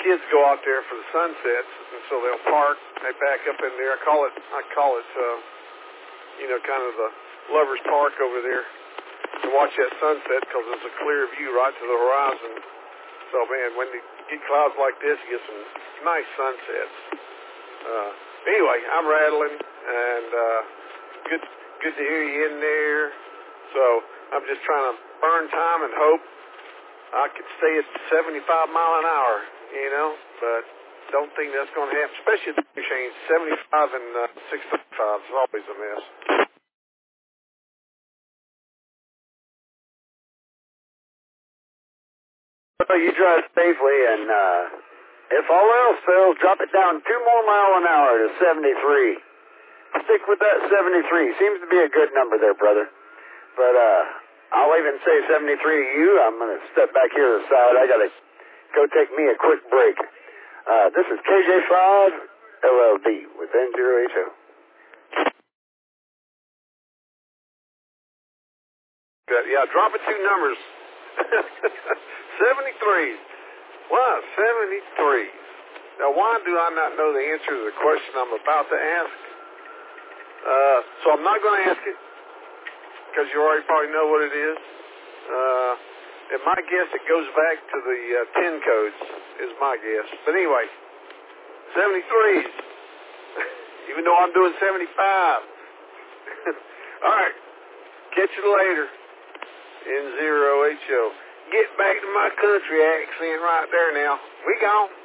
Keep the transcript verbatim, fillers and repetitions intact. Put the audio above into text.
kids go out there for the sunsets, and so they'll park. They back up in there. I call it, I call it, uh, you know, kind of the Lover's Park over there to watch that sunset because it's a clear view right to the horizon. So, man, when you get clouds like this, you get some nice sunsets. Uh, anyway, I'm rattling, and uh, good, good to hear you in there. So I'm just trying to burn time and hope I could stay at seventy-five mile an hour, you know, but don't think that's going to happen, especially at the machine. seventy-five and uh, six thirty-five is always a mess. Well, you drive safely, and uh, if all else fails, drop it down two more mile an hour to seventy-three. Stick with that seventy-three. Seems to be a good number there, brother. But uh, I'll even say seventy-three to you. I'm going to step back here to the side. I got to go take me a quick break. Uh, this is K J five L L D with N zero H O. Yeah, drop it two numbers. seventy-three. Wow, seventy-three. Now, why do I not know the answer to the question I'm about to ask? Uh, so I'm not going to ask it because you already probably know what it is. Uh, and my guess it goes back to the uh, ten codes is my guess. But anyway, seventy-threes. Even though I'm doing seventy-five. All right. Catch you later. N zero H O. Get back to my country accent right there now. We gone.